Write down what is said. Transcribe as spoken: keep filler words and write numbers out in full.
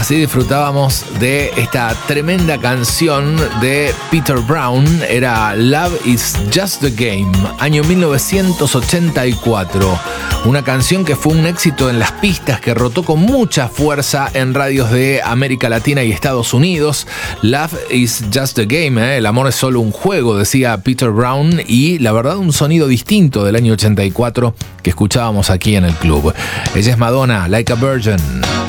Así disfrutábamos de esta tremenda canción de Peter Brown. Era Love is Just a Game, año mil novecientos ochenta y cuatro. Una canción que fue un éxito en las pistas, que rotó con mucha fuerza en radios de América Latina y Estados Unidos. Love is Just a Game, ¿eh? El amor es solo un juego, decía Peter Brown, y la verdad un sonido distinto del año ochenta y cuatro que escuchábamos aquí en el club. Ella es Madonna, Like a Virgin.